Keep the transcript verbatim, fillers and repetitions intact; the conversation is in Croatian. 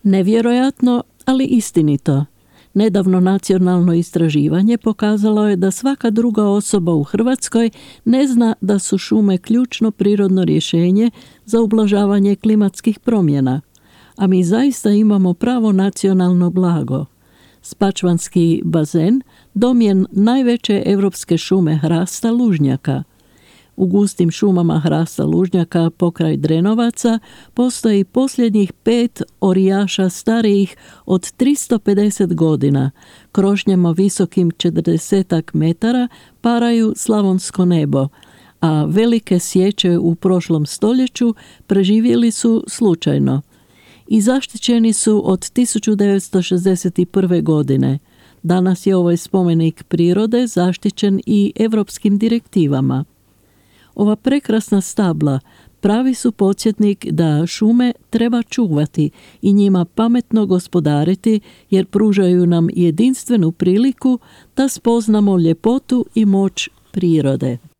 Nevjerojatno, ali istinito. Nedavno nacionalno istraživanje pokazalo je da svaka druga osoba u Hrvatskoj ne zna da su šume ključno prirodno rješenje za ublažavanje klimatskih promjena, a mi zaista imamo pravo nacionalno blago. Spačvanski bazen dom je najveće europske šume hrasta lužnjaka. U gustim šumama hrasta lužnjaka pokraj Drenovaca postoji posljednjih pet orijaša starijih od tristo pedeset godina. Krošnjama visokim četrdesetak metara paraju slavonsko nebo, a velike sječe u prošlom stoljeću preživjeli su slučajno i zaštićeni su od tisuću devetsto šezdeset prve. godine. Danas je ovaj spomenik prirode zaštićen i europskim direktivama. Ova prekrasna stabla pravi su podsjetnik da šume treba čuvati i njima pametno gospodariti, jer pružaju nam jedinstvenu priliku da spoznamo ljepotu i moć prirode.